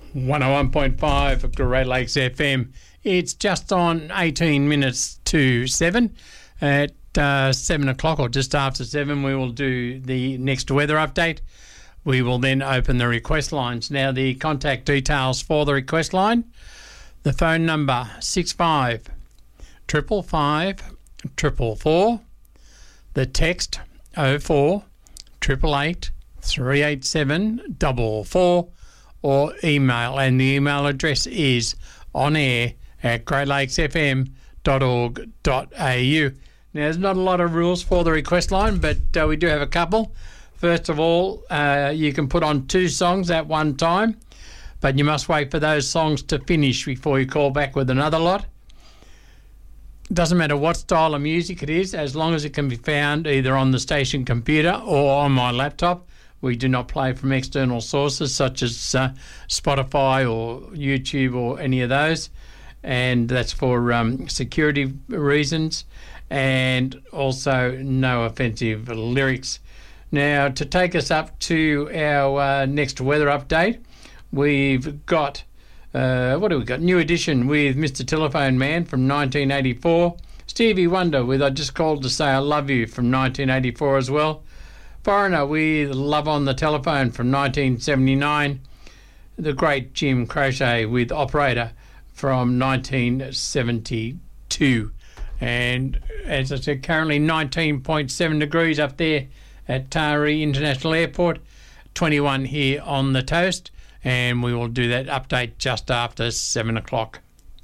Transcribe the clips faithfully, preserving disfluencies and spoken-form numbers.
one oh one point five Great Lakes F M. It's just on eighteen minutes to seven. At uh, seven o'clock or just after seven, we will do the next weather update. We will then open the request lines. Now, the contact details for the request line, the phone number six five five five four four four, the text oh four eight eight eight three eight seven four four, or email, and the email address is on air at great lakes f m dot org dot a u. Now, there's not a lot of rules for the request line, but uh, we do have a couple. First of all, uh, you can put on two songs at one time, but you must wait for those songs to finish before you call back with another lot. Doesn't matter what style of music it is, as long as it can be found either on the station computer or on my laptop. We do not play from external sources such as uh, Spotify or YouTube or any of those, and that's for um, security reasons, and also no offensive lyrics. Now, to take us up to our uh, next weather update, we've got, uh, what do we got? New edition with Mister Telephone Man from nineteen eighty-four. Stevie Wonder with I Just Called to Say I Love You from nineteen eighty-four as well. Foreigner with Love on the Telephone from nineteen seventy-nine. The great Jim Croce with Operator from nineteen seventy-two. And as I said, currently nineteen point seven degrees up there at Taree International Airport, twenty-one here on the Toast, and we will do that update just after seven o'clock.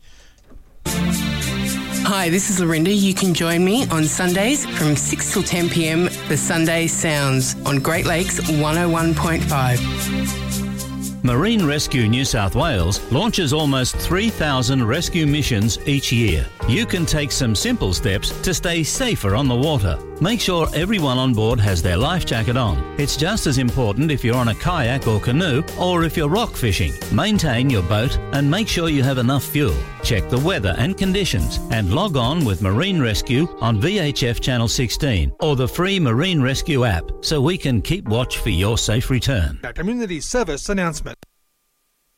Hi, this is Lorinda. You can join me on Sundays from six till ten p m, the Sunday Sounds on Great Lakes one oh one point five. Marine Rescue New South Wales launches almost three thousand rescue missions each year. You can take some simple steps to stay safer on the water. Make sure everyone on board has their life jacket on. It's just as important if you're on a kayak or canoe or if you're rock fishing. Maintain your boat and make sure you have enough fuel. Check the weather and conditions and log on with Marine Rescue on V H F Channel sixteen or the free Marine Rescue app so we can keep watch for your safe return. A community service announcement.